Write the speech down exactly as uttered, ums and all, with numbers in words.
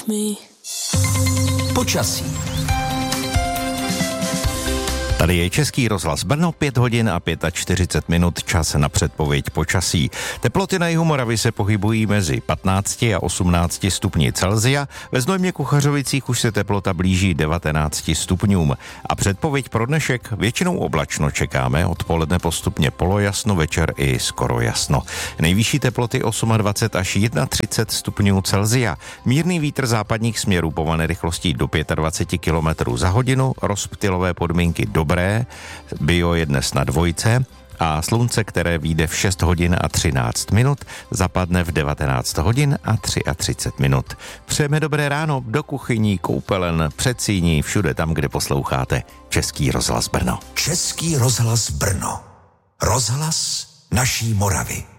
touch me. Počasí. Tady je Český rozhlas Brno, pět hodin a čtyřicet pět minut, čas na předpověď počasí. Teploty na jihu Moravy se pohybují mezi patnácti a osmnácti stupni Celsia, ve Znojmě Kuchařovicích už se teplota blíží devatenácti stupňům. A předpověď pro dnešek: většinou oblačno čekáme, odpoledne postupně polojasno, večer i skoro jasno. Nejvyšší teploty dvacet osm až třicet jedna stupňů Celsia. Mírný vítr západních směrů povane rychlostí do dvacet pět kilometrů za hodinu, rozptylové podmínky dobré, bio je dnes na dvojce a slunce, které vyjde v šest hodin a třináct minut, zapadne v devatenáct hodin a třicet tři minut. Přejeme dobré ráno do kuchyní, koupelen, předsíní, všude tam, kde posloucháte Český rozhlas Brno. Český rozhlas Brno. Rozhlas naší Moravy.